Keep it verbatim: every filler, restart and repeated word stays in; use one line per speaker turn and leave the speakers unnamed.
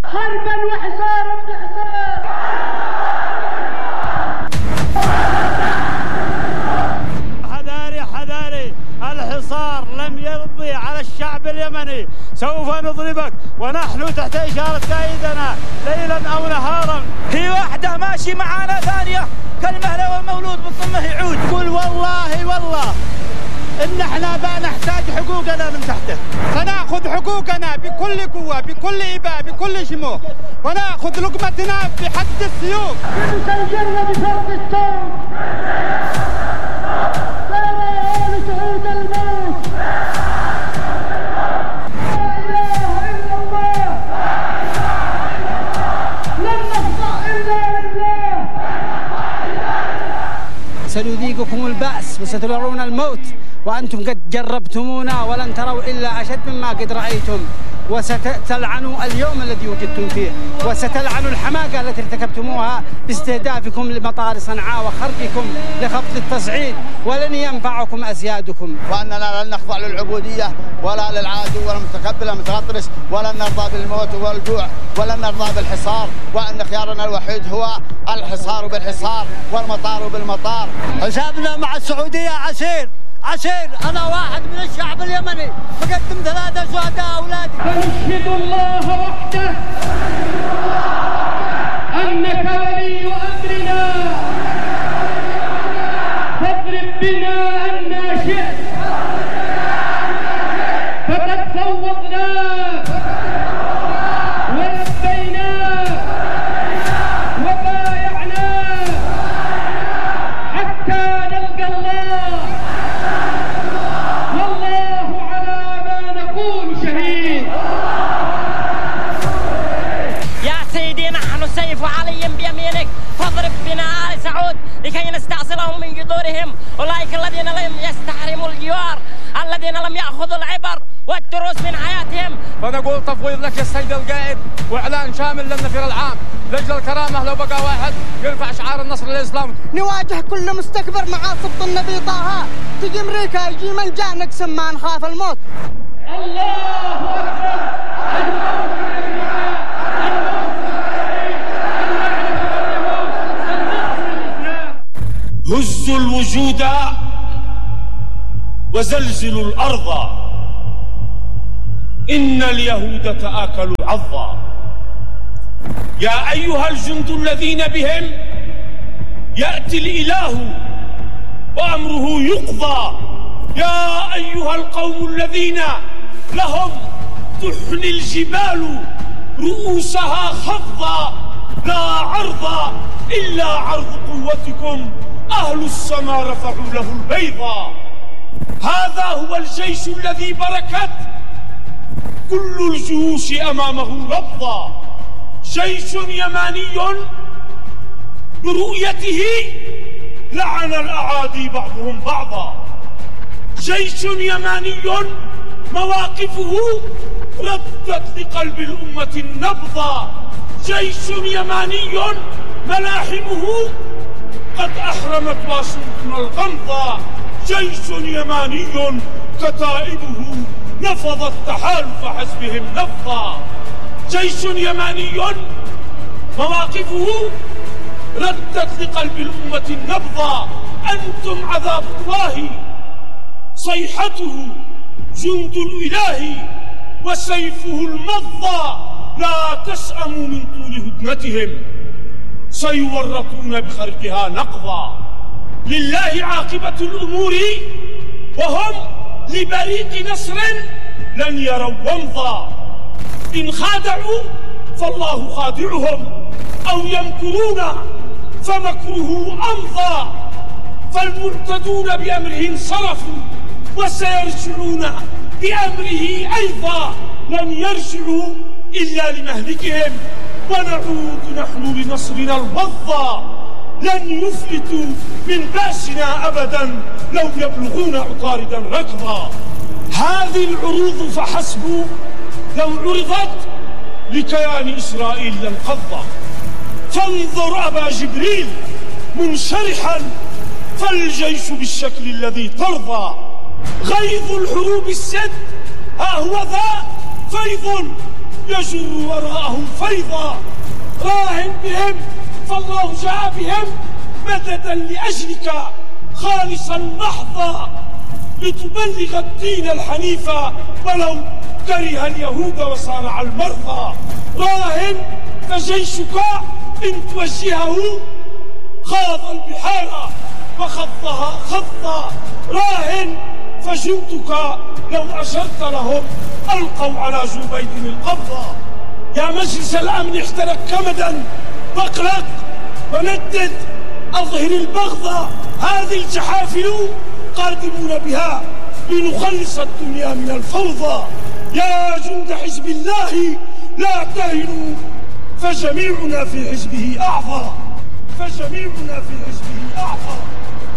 حربا وحصارا بحصار.
حذاري حذاري، الحصار لم يرضي على الشعب اليمني، سوف نضربك ونحن تحت إشارة قائدنا ليلا أو نهارا.
هي واحدة ماشي معانا، ثانية كالمهلة والمولود بالضمه يعود.
قل والله والله إن احنا بقى نحتاج حقوقنا من تحته، فنأخذ حقوقنا بكل قوة بكل إباء بكل شموخ، ونأخذ لقمتنا بحد السيوف.
سنجرنا بفرق الصوت، سار أهل سعود الموت. لا إله إلا الله، لن نخضع إلا لله.
سنذيقكم البأس وسترون الموت وأنتم قد جربتمونا ولن تروا إلا أشد مما قد رأيتم، وستلعنوا اليوم الذي وجدتم فيه، وستلعنوا الحماقة التي ارتكبتموها باستهدافكم لمطار صنعاء وخرجكم لخفض التصعيد، ولن ينفعكم أسيادكم.
وأننا لن نخضع للعبودية ولا للعدو ولا المتكبر المتغطرس، ولن نرضى بالموت والجوع، ولن نرضى بالحصار، وأن خيارنا الوحيد هو الحصار بالحصار والمطار بالمطار.
حسابنا مع السعودية عسير عسير. أنا واحد من الشعب اليمني بقدم ثلاثة شهداء أولادي.
فنشهد الله وحده أنك ولي أمرنا، فاضرب بنا أن شئت، فقد فوضناك ولبيناك وبايعناك حتى نلقى الله، والله على ما نقول شهيد.
يا سيدي نحن سيف علي بيمينك، فاضرب بنا آل سعود لكي نستأصلهم من جذورهم، أولئك الذين لم يستحرموا الجوار، الذين لم يأخذوا العبر والدروس من حياتهم.
فنقول تفويض لك يا سيد القائد، وإعلان شامل للنفير العام لأجل الكرامة. لو بقى واحد يرفع شعار النصر للإسلام،
نواجه كل مستكبر مع سبط النبي طه. تجي أمريكا يجي من جاء نقسم ما نخاف الموت.
الله أكبر.
هزوا الوجود وزلزلوا الأرض، إن اليهود تآكلوا عظا. يا أيها الجند الذين بهم يأتي الإله وأمره يقضى، يا أيها القوم الذين لهم تحني الجبال رؤوسها خفضا، لا عرض إلا عرض قوتكم، أهل السماء رفعوا له البيضا. هذا هو الجيش الذي بركت كل الجيوش أمامه ربضا، جيش يماني برؤيته لعن الأعادي بعضهم بعضا، جيش يماني مواقفه ردت لقلب الأمة النبضا، جيش يماني ملاحمه قد أحرمت واشنطن الغمضا، جيش يماني كتائبه نفضت تحالف حزبهم نفضا، جيش يماني مواقفه ردت لقلب الأمة النبضا. أنتم عذاب الله، صيحته جند الإله وسيفه المضى، لا تسأموا من طول هدنتهم، سيورطون بخرقها نقضا. لله عاقبة الأمور وهم لبريق نصر لن يروا ومضا، إن خادعوا فالله خادعهم، أو يمكرون فمكره أمضى، فالمعتدون بأمره انصرفوا وسيرجعون بأمره أيضا، لن يرجعوا إلا لمهلكهم، ونعود نحن لنصرنا الوضى، لن يفلتوا من بأسنا أبدا لو يبلغون عطاردا ركضا. هذه العروض فحسب لو عرضت لكيان إسرائيل لانقضى، فانظر أبا جبريل منشرحا فالجيش بالشكل الذي ترضى، غيظ الحروب السد ها هو ذا فيض يجر وراءه فيضا. راهن بهم فالله جاء بهم مددا لأجلك خالصا محضا لتبلغ الدين الحنيف ولو كره اليهود وصارع المرضى. راهن فجيشك إن توجهه خاض البحار وخضها خضا. راهن فجندك لو أشرت لهم ألقوا على جبيد القبضة. يا مجلس الأمن احترق كمدا واقلق وندد أظهر البغضة. هذه الجحافل قادمون بها لنخلص الدنيا من الفوضى. يا جند حزب الله لا تهنوا فجميعنا في حزبه أعضى. فجميعنا في حزبه أعضى.